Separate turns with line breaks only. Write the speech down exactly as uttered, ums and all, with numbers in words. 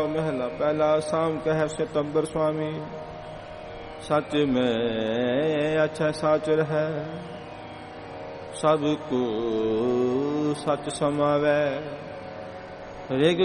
महला पहला। साम कह सितंबर स्वामी सच में अच्छा साचर है। सब को सच समावै। ऋग